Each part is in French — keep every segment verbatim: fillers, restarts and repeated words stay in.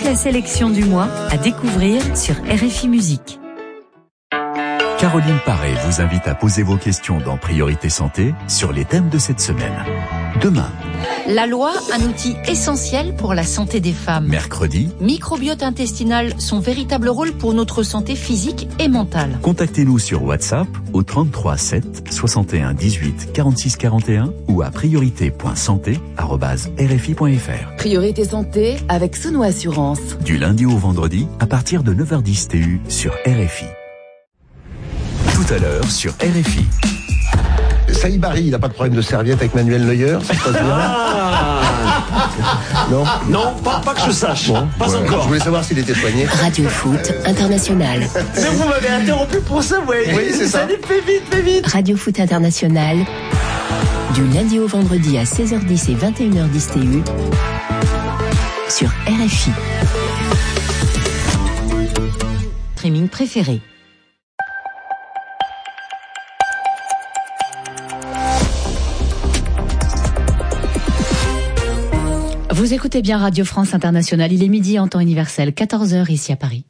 la sélection du mois à découvrir sur R F I Musique. Caroline Paré vous invite à poser vos questions dans Priorité Santé sur les thèmes de cette semaine. Demain. La loi, un outil essentiel pour la santé des femmes. Mercredi. Microbiote intestinal, son véritable rôle pour notre santé physique et mentale. Contactez-nous sur WhatsApp au trente-trois sept soixante et un dix-huit quarante-six quarante et un ou à priorité point santé arobase r f i point f r. Priorité Santé avec Souno Assurance. Du lundi au vendredi à partir de neuf heures dix T U sur R F I. Tout à l'heure sur R F I. Saïd Barry, il n'a pas de problème de serviette avec Manuel Neuer, ça se passe bien. Ah Non, non, pas, pas que je sache. Bon, pas ouais, encore. Je voulais savoir s'il était soigné. Radio Foot International. Mais vous m'avez interrompu pour ça, ouais. Oui, c'est ça. Allez, fais vite, fais vite. Radio Foot International. Du lundi au vendredi à seize heures dix et vingt et une heures dix T U. Sur R F I. Streaming préféré. Vous écoutez bien Radio France Internationale, il est midi en temps universel, quatorze heures ici à Paris.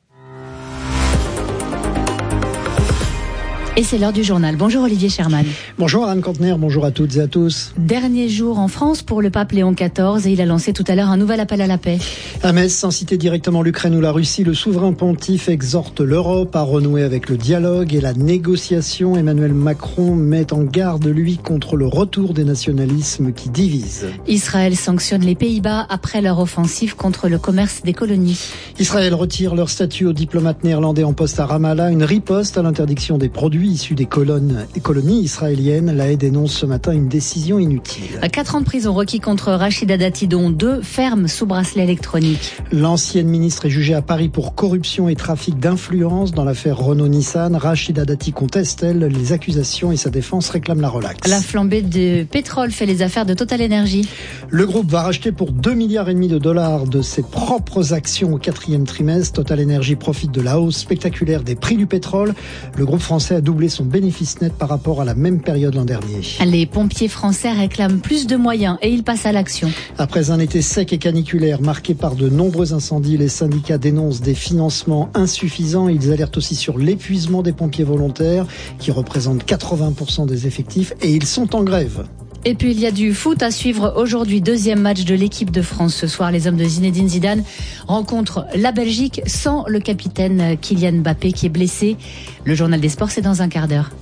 Et c'est l'heure du journal. Bonjour Olivier Sherman. Bonjour Anne Contener, bonjour à toutes et à tous. Dernier jour en France pour le pape Léon quatorze et il a lancé tout à l'heure un nouvel appel à la paix. À Metz, sans citer directement l'Ukraine ou la Russie, le souverain pontife exhorte l'Europe à renouer avec le dialogue et la négociation. Emmanuel Macron met en garde, lui, contre le retour des nationalismes qui divisent. Israël sanctionne les Pays-Bas après leur offensive contre le commerce des colonies. Israël retire leur statut aux diplomates néerlandais en poste à Ramallah, une riposte à l'interdiction des produits issus des colonnes, des colonies israéliennes. La Haye dénonce ce matin une décision inutile. Quatre ans de prison requis contre Rachida Dati, dont deux fermes sous bracelet électronique. L'ancienne ministre est jugée à Paris pour corruption et trafic d'influence dans l'affaire Renault-Nissan. Rachida Dati conteste, elle, les accusations et sa défense réclame la relaxe. La flambée de pétrole fait les affaires de Total Energy. Le groupe va racheter pour deux milliards et demi de dollars de ses propres actions au quatrième trimestre. Total Energy profite de la hausse spectaculaire des prix du pétrole. Le groupe français a doublé son bénéfice net par rapport à la même période l'an dernier. Les pompiers français réclament plus de moyens et ils passent à l'action. Après un été sec et caniculaire marqué par de nombreux incendies, les syndicats dénoncent des financements insuffisants. Ils alertent aussi sur l'épuisement des pompiers volontaires qui représentent quatre-vingts pour cent des effectifs et ils sont en grève. Et puis il y a du foot à suivre aujourd'hui. Deuxième match de l'équipe de France. Ce soir, les hommes de Zinedine Zidane rencontrent la Belgique sans le capitaine Kylian Mbappé qui est blessé. Le journal des sports, c'est dans un quart d'heure.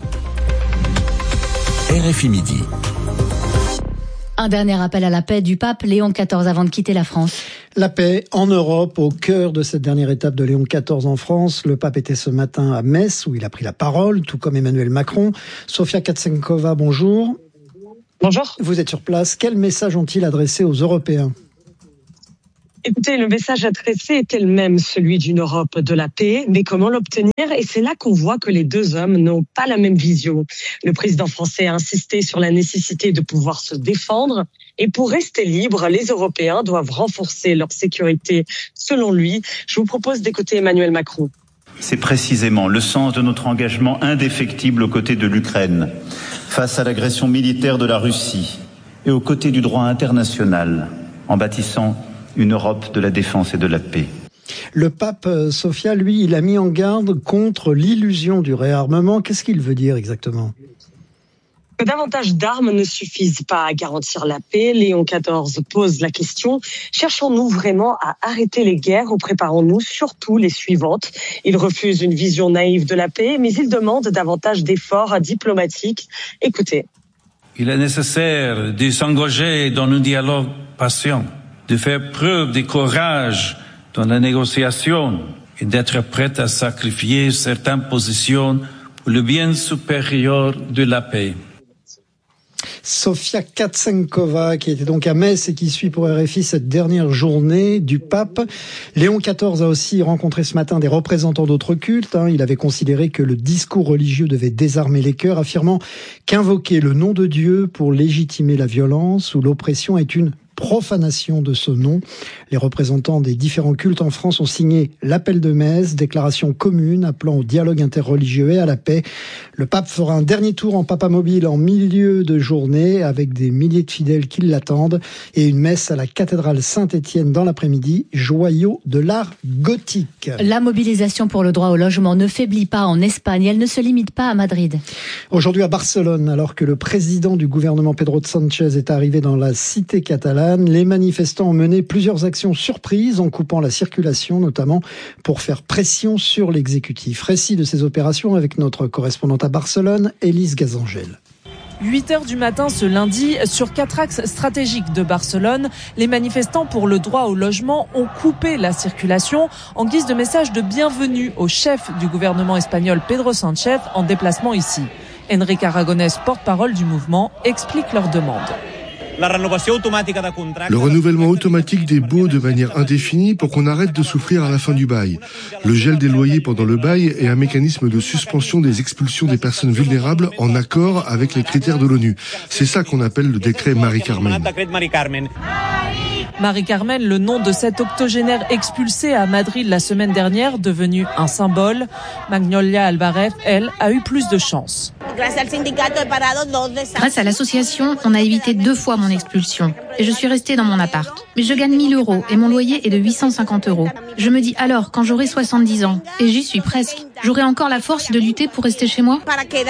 R F I Midi. Un dernier appel à la paix du pape Léon quatorze avant de quitter la France. La paix en Europe, au cœur de cette dernière étape de Léon quatorze en France. Le pape était ce matin à Metz où il a pris la parole, tout comme Emmanuel Macron. Sofia Katsenkova, bonjour. Bonjour. Vous êtes sur place. Quel message ont-ils adressé aux Européens ? Écoutez, le message adressé était le même, celui d'une Europe de la paix, mais comment l'obtenir ? Et c'est là qu'on voit que les deux hommes n'ont pas la même vision. Le président français a insisté sur la nécessité de pouvoir se défendre. Et pour rester libres, les Européens doivent renforcer leur sécurité. Selon lui, je vous propose d'écouter Emmanuel Macron. C'est précisément le sens de notre engagement indéfectible aux côtés de l'Ukraine, face à l'agression militaire de la Russie et aux côtés du droit international, en bâtissant une Europe de la défense et de la paix. Le pape, Sofia, lui, il a mis en garde contre l'illusion du réarmement. Qu'est-ce qu'il veut dire exactement ? Que davantage d'armes ne suffisent pas à garantir la paix. Léon quatorze pose la question. Cherchons-nous vraiment à arrêter les guerres ou préparons-nous surtout les suivantes ? Il refuse une vision naïve de la paix, mais il demande davantage d'efforts diplomatiques. Écoutez. Il est nécessaire de s'engager dans un dialogue patient, de faire preuve de courage dans la négociation et d'être prêt à sacrifier certaines positions pour le bien supérieur de la paix. Sofia Katsenkova, qui était donc à Metz et qui suit pour R F I cette dernière journée du pape. Léon quatorze a aussi rencontré ce matin des représentants d'autres cultes. Il avait considéré que le discours religieux devait désarmer les cœurs, affirmant qu'invoquer le nom de Dieu pour légitimer la violence ou l'oppression est une profanation de ce nom. Les représentants des différents cultes en France ont signé l'appel de messe, déclaration commune appelant au dialogue interreligieux et à la paix. Le pape fera un dernier tour en papamobile en milieu de journée avec des milliers de fidèles qui l'attendent et une messe à la cathédrale Saint-Étienne dans l'après-midi, joyau de l'art gothique. La mobilisation pour le droit au logement ne faiblit pas en Espagne, elle ne se limite pas à Madrid. Aujourd'hui à Barcelone, alors que le président du gouvernement Pedro Sánchez est arrivé dans la cité catalane, les manifestants ont mené plusieurs actions surprises en coupant la circulation, notamment pour faire pression sur l'exécutif. Récit de ces opérations avec notre correspondante à Barcelone, Élise Gazangel. huit heures du matin ce lundi, sur quatre axes stratégiques de Barcelone, les manifestants pour le droit au logement ont coupé la circulation en guise de message de bienvenue au chef du gouvernement espagnol Pedro Sánchez en déplacement ici. Enrique Aragonès, porte-parole du mouvement, explique leur demande. Le renouvellement automatique des baux de manière indéfinie pour qu'on arrête de souffrir à la fin du bail. Le gel des loyers pendant le bail et un mécanisme de suspension des expulsions des personnes vulnérables en accord avec les critères de l'ONU. C'est ça qu'on appelle le décret Mari-Carmen. Mari-Carmen, le nom de cette octogénaire expulsée à Madrid la semaine dernière, devenu un symbole. Magnolia Alvarez, elle, a eu plus de chance. Grâce à l'association, on a évité deux fois mon expulsion. Et je suis restée dans mon appart. Mais je gagne mille euros et mon loyer est de huit cent cinquante euros. Je me dis alors, quand j'aurai soixante-dix ans, et j'y suis presque, j'aurai encore la force de lutter pour rester chez moi ?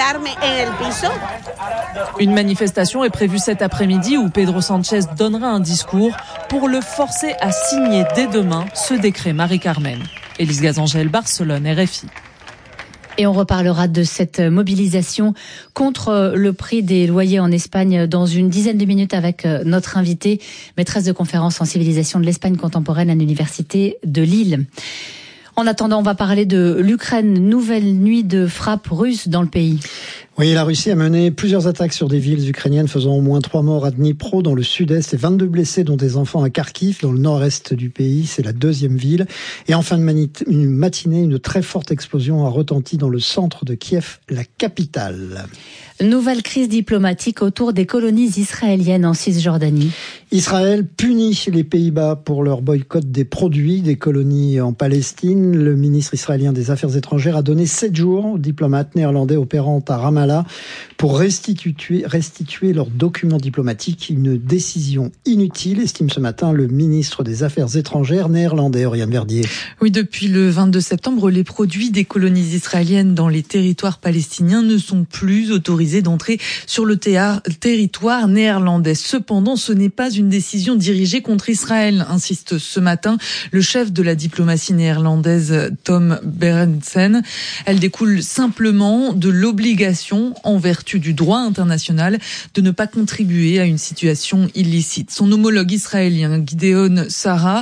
Une manifestation est prévue cet après-midi où Pedro Sánchez donnera un discours pour le forcer à signer dès demain ce décret Mari-Carmen. Élise Gazangel, Barcelone, R F I. Et on reparlera de cette mobilisation contre le prix des loyers en Espagne dans une dizaine de minutes avec notre invitée, maîtresse de conférence en civilisation de l'Espagne contemporaine à l'Université de Lille. En attendant, on va parler de l'Ukraine. Nouvelle nuit de frappe russe dans le pays. Oui, la Russie a mené plusieurs attaques sur des villes ukrainiennes, faisant au moins trois morts à Dnipro, dans le sud-est, et vingt-deux blessés, dont des enfants à Kharkiv, dans le nord-est du pays. C'est la deuxième ville. Et en fin de matinée, une très forte explosion a retenti dans le centre de Kiev, la capitale. Nouvelle crise diplomatique autour des colonies israéliennes en Cisjordanie. Israël punit les Pays-Bas pour leur boycott des produits des colonies en Palestine. Le ministre israélien des Affaires étrangères a donné sept jours aux diplomates néerlandais opérant à Ramallah pour restituer, restituer leurs documents diplomatiques. Une décision inutile, estime ce matin le ministre des Affaires étrangères néerlandais, Oriane Verdier. Oui, depuis le vingt-deux septembre, les produits des colonies israéliennes dans les territoires palestiniens ne sont plus autorisés d'entrer sur le théa- territoire néerlandais. Cependant, ce n'est pas une décision dirigée contre Israël, insiste ce matin le chef de la diplomatie néerlandaise Tom Berendsen. Elle découle simplement de l'obligation, en vertu du droit international, de ne pas contribuer à une situation illicite. Son homologue israélien Gideon Sahar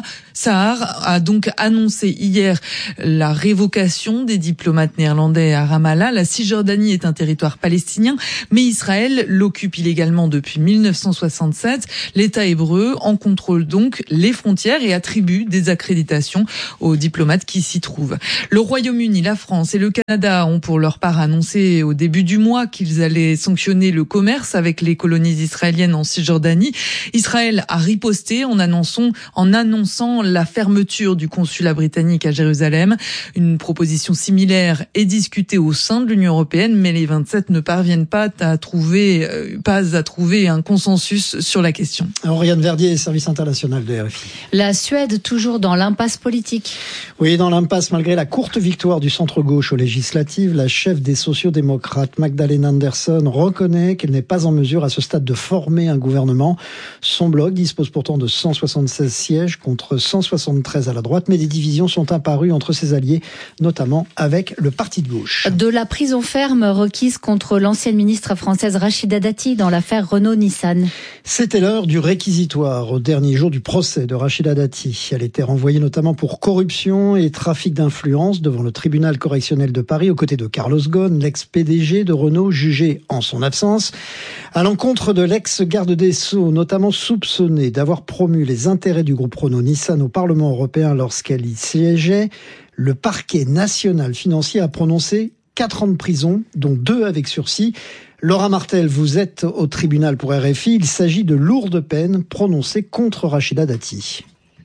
a donc annoncé hier la révocation des diplomates néerlandais à Ramallah. La Cisjordanie est un territoire palestinien, mais Israël l'occupe illégalement depuis mille neuf cent soixante-sept. L'État hébreu en contrôle donc les frontières et attribue des accréditations aux diplomates qui s'y trouvent. Le Royaume-Uni, la France et le Canada ont pour leur part annoncé au début du mois qu'ils allaient sanctionner le commerce avec les colonies israéliennes en Cisjordanie. Israël a riposté en annonçant, en annonçant la fermeture du consulat britannique à Jérusalem. Une proposition similaire est discutée au sein de l'Union européenne, mais les vingt-sept ne parviennent pas à trouver, euh, pas à trouver un consensus sur la question. Oriane Verdier, service international de R F I. La Suède, toujours dans l'impasse politique. Oui, dans l'impasse, malgré la courte victoire du centre-gauche aux législatives, la chef des sociaux-démocrates, Magdalena Andersson, reconnaît qu'elle n'est pas en mesure à ce stade de former un gouvernement. Son bloc dispose pourtant de cent soixante-seize sièges contre cent soixante-treize à la droite, mais des divisions sont apparues entre ses alliés, notamment avec le parti de gauche. De la prison ferme requise contre l'ancienne ministre française Rachida Dati dans l'affaire Renault-Nissan. C'était l'heure du réquisitoire au dernier jour du procès de Rachida Dati. Elle était renvoyée notamment pour corruption et trafic d'influence devant le tribunal correctionnel de Paris aux côtés de Carlos Ghosn, l'ex-P D G de Renault, jugé en son absence, à l'encontre de l'ex-garde des Sceaux, notamment soupçonnée d'avoir promu les intérêts du groupe Renault-Nissan au Parlement européen lorsqu'elle y siégeait. Le parquet national financier a prononcé quatre ans de prison, dont deux avec sursis. Laura Martel, vous êtes au tribunal pour R F I. Il s'agit de lourdes peines prononcées contre Rachida Dati.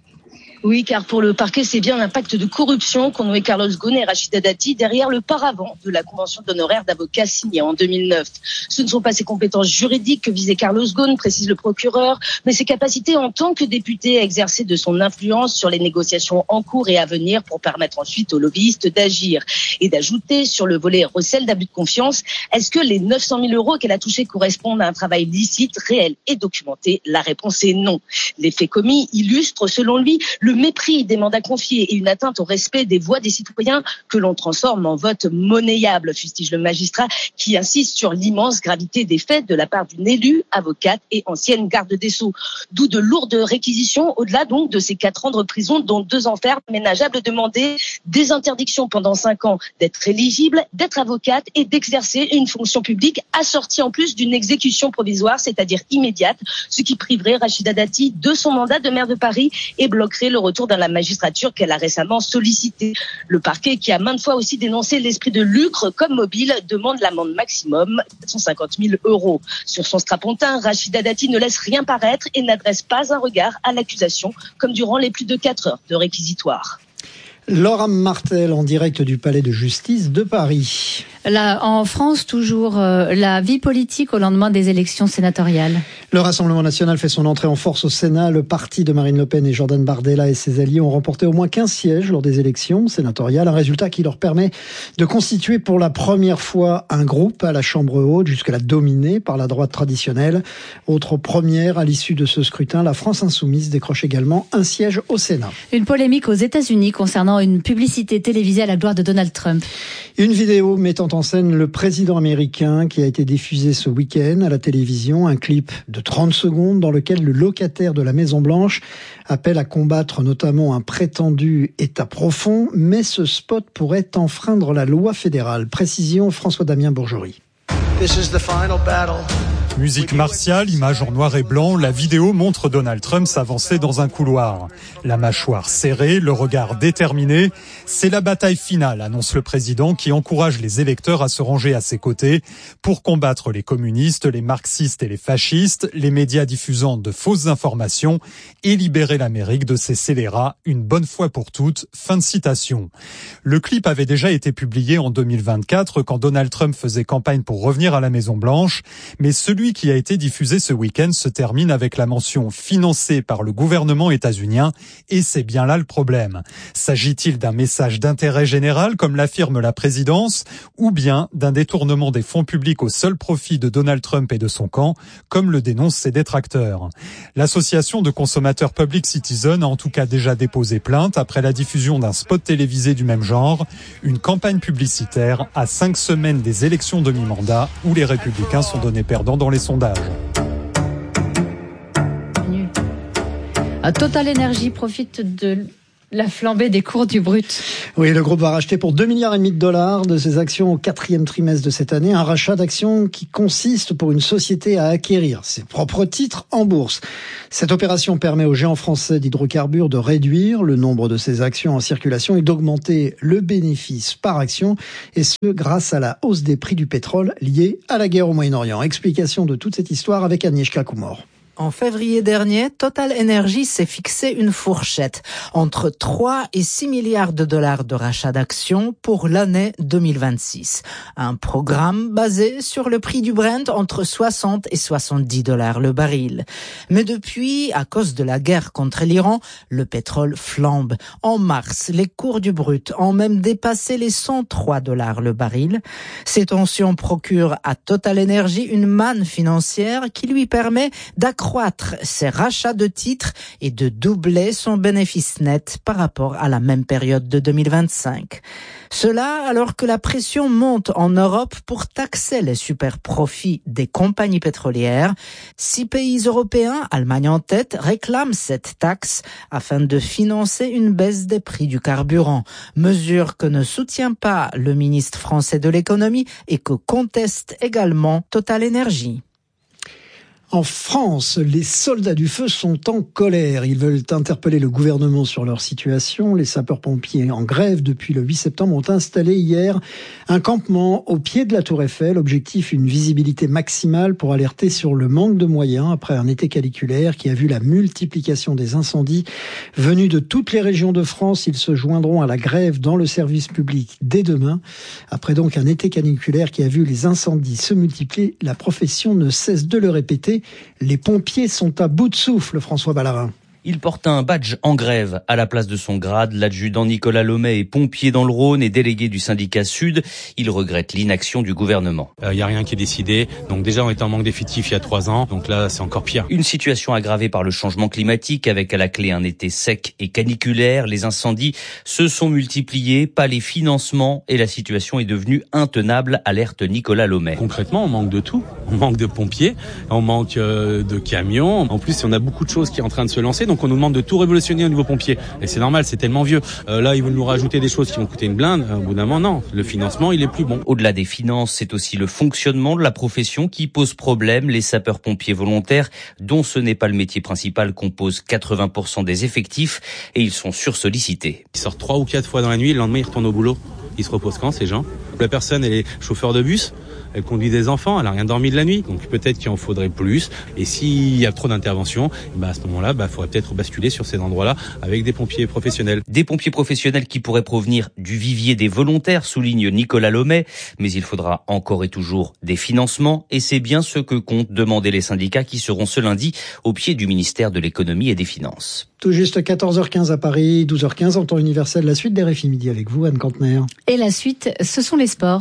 Oui, car pour le parquet, c'est bien l'impact de corruption qu'ont noué Carlos Ghosn et Rachida Dati derrière le paravent de la convention d'honoraires d'avocats signée en deux mille neuf. Ce ne sont pas ses compétences juridiques que visait Carlos Ghosn, précise le procureur, mais ses capacités en tant que député à exercer de son influence sur les négociations en cours et à venir pour permettre ensuite aux lobbyistes d'agir. Et d'ajouter sur le volet recel d'abus de confiance, est-ce que les neuf cent mille euros qu'elle a touchés correspondent à un travail licite, réel et documenté? La réponse est non. Les faits commis illustrent, selon lui, le mépris des mandats confiés et une atteinte au respect des voix des citoyens que l'on transforme en vote monnayable, fustige le magistrat qui insiste sur l'immense gravité des faits de la part d'une élue, avocate et ancienne garde des Sceaux. D'où de lourdes réquisitions, au-delà donc de ces quatre ans de prison, dont deux ans ferme ménageables demandés, des interdictions pendant cinq ans d'être éligible, d'être avocate et d'exercer une fonction publique assortie en plus d'une exécution provisoire, c'est-à-dire immédiate, ce qui priverait Rachida Dati de son mandat de maire de Paris et bloquerait le retour dans la magistrature qu'elle a récemment sollicité. Le parquet, qui a maintes fois aussi dénoncé l'esprit de lucre comme mobile, demande l'amende maximum de cent cinquante mille euros. Sur son strapontin, Rachida Dati ne laisse rien paraître et n'adresse pas un regard à l'accusation, comme durant les plus de quatre heures de réquisitoire. Laura Martel en direct du palais de justice de Paris. Là, en France, toujours euh, la vie politique au lendemain des élections sénatoriales. Le Rassemblement national fait son entrée en force au Sénat. Le parti de Marine Le Pen et Jordan Bardella et ses alliés ont remporté au moins quinze sièges lors des élections sénatoriales. Un résultat qui leur permet de constituer pour la première fois un groupe à la Chambre haute, jusque-là dominé par la droite traditionnelle. Autre première à l'issue de ce scrutin, la France insoumise décroche également un siège au Sénat. Une polémique aux États-Unis concernant une publicité télévisée à la gloire de Donald Trump. Une vidéo mettant en scène le président américain qui a été diffusée ce week-end à la télévision. Un clip de trente secondes dans lequel le locataire de la Maison-Blanche appelle à combattre notamment un prétendu État profond. Mais ce spot pourrait enfreindre la loi fédérale. Précision, François-Damien Bourgerie. This is the final battle. Musique martiale, image en noir et blanc, la vidéo montre Donald Trump s'avancer dans un couloir. La mâchoire serrée, le regard déterminé. C'est la bataille finale, annonce le président, qui encourage les électeurs à se ranger à ses côtés pour combattre les communistes, les marxistes et les fascistes, les médias diffusant de fausses informations et libérer l'Amérique de ses scélérats une bonne fois pour toutes. Fin de citation. Le clip avait déjà été publié en deux mille vingt-quatre quand Donald Trump faisait campagne pour revenir à la Maison-Blanche, mais celui qui a été diffusé ce week-end se termine avec la mention financée par le gouvernement états-unien, et c'est bien là le problème. S'agit-il d'un message d'intérêt général, comme l'affirme la présidence, ou bien d'un détournement des fonds publics au seul profit de Donald Trump et de son camp, comme le dénoncent ses détracteurs? L'association de consommateurs Public Citizen a en tout cas déjà déposé plainte après la diffusion d'un spot télévisé du même genre, une campagne publicitaire à cinq semaines des élections de mi-mandat où les républicains sont donnés perdants dans les sondages. Total Energy profite de la flambée des cours du brut. Oui, le groupe va racheter pour deux milliards et demi de dollars de ses actions au quatrième trimestre de cette année. Un rachat d'actions qui consiste pour une société à acquérir ses propres titres en bourse. Cette opération permet au géant français d'hydrocarbures de réduire le nombre de ses actions en circulation et d'augmenter le bénéfice par action, et ce grâce à la hausse des prix du pétrole liée à la guerre au Moyen-Orient. Explication de toute cette histoire avec Agnieszka Kumor. En février dernier, Total Energy s'est fixé une fourchette entre trois et six milliards de dollars de rachat d'actions pour l'année deux mille vingt-six. Un programme basé sur le prix du Brent entre soixante et soixante-dix dollars le baril. Mais depuis, à cause de la guerre contre l'Iran, le pétrole flambe. En mars, les cours du brut ont même dépassé les cent trois dollars le baril. Ces tensions procurent à Total Energy une manne financière qui lui permet d'accroître Accroître ses rachats de titres et de doubler son bénéfice net par rapport à la même période de deux mille vingt-cinq. Cela alors que la pression monte en Europe pour taxer les super profits des compagnies pétrolières. Six pays européens, Allemagne en tête, réclament cette taxe afin de financer une baisse des prix du carburant. Mesure que ne soutient pas le ministre français de l'économie et que conteste également Total Energy. En France, les soldats du feu sont en colère. Ils veulent interpeller le gouvernement sur leur situation. Les sapeurs-pompiers en grève depuis le huit septembre ont installé hier un campement au pied de la Tour Eiffel. Objectif, une visibilité maximale pour alerter sur le manque de moyens après un été caniculaire qui a vu la multiplication des incendies. Venus de toutes les régions de France, ils se joindront à la grève dans le service public dès demain. Après donc un été caniculaire qui a vu les incendies se multiplier, la profession ne cesse de le répéter. Les pompiers sont à bout de souffle, François Ballarin. Il porte un badge en grève à la place de son grade. L'adjudant Nicolas Lomet est pompier dans le Rhône et délégué du syndicat Sud. Il regrette l'inaction du gouvernement. Il euh, n'y a rien qui est décidé. Donc déjà, on était en manque d'effectifs il y a trois ans. Donc là, c'est encore pire. Une situation aggravée par le changement climatique avec à la clé un été sec et caniculaire. Les incendies se sont multipliés, pas les financements et la situation est devenue intenable, alerte Nicolas Lomet. Concrètement, on manque de tout. On manque de pompiers, on manque euh, de camions. En plus, on a beaucoup de choses qui sont en train de se lancer. Donc on nous demande de tout révolutionner au niveau pompier. Et c'est normal, c'est tellement vieux. Euh, là, ils veulent nous rajouter des choses qui vont coûter une blinde. Au bout d'un moment, non. Le financement, il est plus bon. Au-delà des finances, c'est aussi le fonctionnement de la profession qui pose problème. Les sapeurs-pompiers volontaires, dont ce n'est pas le métier principal, composent quatre-vingts pour cent des effectifs et ils sont sursollicités. Ils sortent trois ou quatre fois dans la nuit, le lendemain, ils retournent au boulot. Ils se reposent quand, ces gens? La personne, elle est chauffeur de bus. Elle conduit des enfants, elle n'a rien dormi de la nuit, donc peut-être qu'il en faudrait plus. Et s'il y a trop d'interventions, bah à ce moment-là, bah faudrait peut-être basculer sur ces endroits-là avec des pompiers professionnels. Des pompiers professionnels qui pourraient provenir du vivier des volontaires, souligne Nicolas Lomet, mais il faudra encore et toujours des financements, et c'est bien ce que comptent demander les syndicats qui seront ce lundi au pied du ministère de l'économie et des finances. Tout juste quatorze heures quinze à Paris, douze heures quinze en temps universel. La suite d'R F I Midi avec vous, Anne Cantner. Et la suite, ce sont les sports.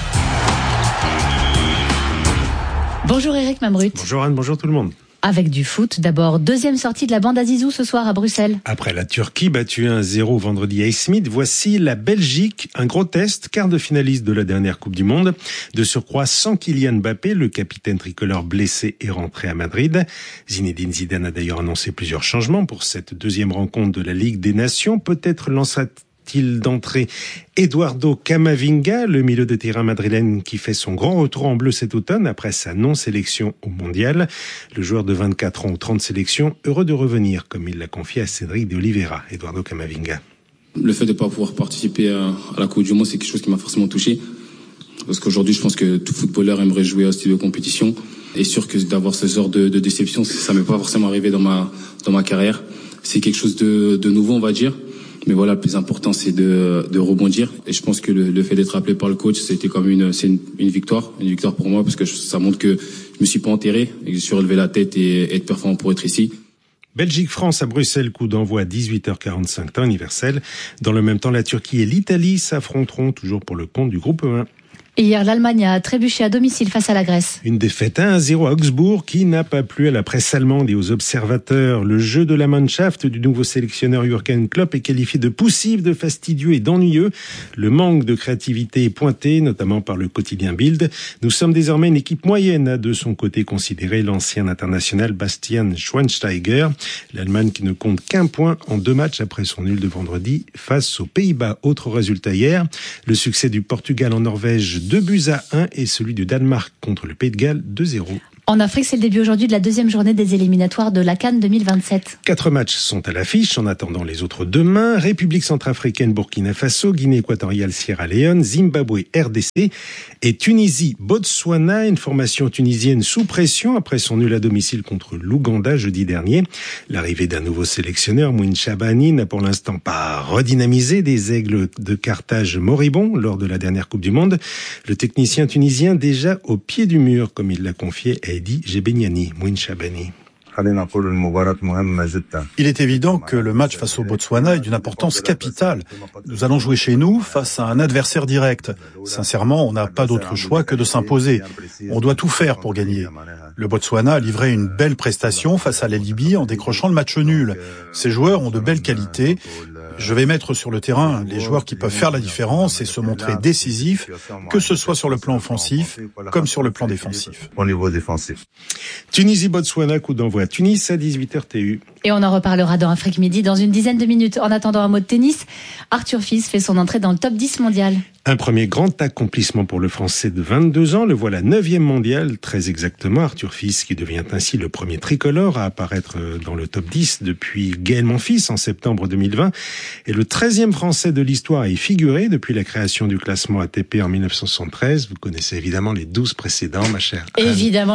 Bonjour Eric Mamrut. Bonjour Anne, bonjour tout le monde. Avec du foot, d'abord, deuxième sortie de la bande à Zizou ce soir à Bruxelles. Après la Turquie, battue un zéro vendredi à Izmit, voici la Belgique, un gros test, quart de finaliste de la dernière Coupe du Monde. De surcroît, sans Kylian Mbappé, le capitaine tricolore blessé est rentré à Madrid. Zinedine Zidane a d'ailleurs annoncé plusieurs changements pour cette deuxième rencontre de la Ligue des Nations. Peut-être lancera-t-il d'entrée Eduardo Camavinga, le milieu de terrain madrilène qui fait son grand retour en bleu cet automne après sa non-sélection au mondial. Le joueur de vingt-quatre ans aux trente sélections, heureux de revenir, comme il l'a confié à Cédric de Oliveira. Eduardo Camavinga. Le fait de ne pas pouvoir participer à la Coupe du Monde, c'est quelque chose qui m'a forcément touché. Parce qu'aujourd'hui, je pense que tout footballeur aimerait jouer à ce type de compétition. Et sûr que d'avoir ce genre de, de déception, ça m'est pas forcément arrivé dans ma, dans ma carrière. C'est quelque chose de, de nouveau, on va dire. Mais voilà, le plus important, c'est de, de rebondir. Et je pense que le, le fait d'être appelé par le coach, c'était comme une, c'est une, une victoire, une victoire pour moi, parce que ça montre que je me suis pas enterré et que je suis relevé la tête et être performant pour être ici. Belgique-France à Bruxelles, coup d'envoi à dix-huit heures quarante-cinq, temps universel. Dans le même temps, la Turquie et l'Italie s'affronteront toujours pour le compte du groupe un. Hier, l'Allemagne a trébuché à domicile face à la Grèce. Une défaite un à zéro à Augsbourg qui n'a pas plu à la presse allemande et aux observateurs. Le jeu de la Mannschaft du nouveau sélectionneur Jürgen Klopp est qualifié de poussif, de fastidieux et d'ennuyeux. Le manque de créativité est pointé, notamment par le quotidien Bild. Nous sommes désormais une équipe moyenne, a de son côté considéré l'ancien international Bastian Schweinsteiger. L'Allemagne qui ne compte qu'un point en deux matchs après son nul de vendredi face aux Pays-Bas. Autre résultat hier, le succès du Portugal en Norvège deux buts à un et celui du Danemark contre le Pays de Galles deux zéro. En Afrique, c'est le début aujourd'hui de la deuxième journée des éliminatoires de la CAN deux mille vingt-sept. Quatre matchs sont à l'affiche, en attendant les autres demain. République centrafricaine, Burkina Faso, Guinée équatoriale, Sierra Leone, Zimbabwe, R D C et Tunisie, Botswana. Une formation tunisienne sous pression après son nul à domicile contre l'Ouganda jeudi dernier. L'arrivée d'un nouveau sélectionneur, Mouine Chabani, n'a pour l'instant pas redynamisé des Aigles de Carthage moribonds lors de la dernière Coupe du Monde. Le technicien tunisien déjà au pied du mur, comme il l'a confié à Edi Gebeniani, Mouine Chabani. Il est évident que le match face au Botswana est d'une importance capitale. Nous allons jouer chez nous face à un adversaire direct. Sincèrement, on n'a pas d'autre choix que de s'imposer. On doit tout faire pour gagner. Le Botswana a livré une belle prestation face à la Libye en décrochant le match nul. Ces joueurs ont de belles qualités. Je vais mettre sur le terrain les joueurs qui peuvent faire la différence et se montrer décisifs, que ce soit sur le plan offensif comme sur le plan défensif. Tunisie-Botswana, coup d'envoi à Tunis à dix-huit heures T U. Et on en reparlera dans Afrique Midi dans une dizaine de minutes. En attendant, un mot de tennis. Arthur Fils fait son entrée dans le top dix mondial. Un premier grand accomplissement pour le Français de vingt-deux ans. Le voilà neuvième mondial, très exactement. Arthur Fils qui devient ainsi le premier tricolore à apparaître dans le top dix depuis Gaël Monfils en septembre deux mille vingt. Et le treizième Français de l'histoire à y figurer depuis la création du classement A T P en mille neuf cent soixante-treize. Vous connaissez évidemment les douze précédents, ma chère Anne. Évidemment.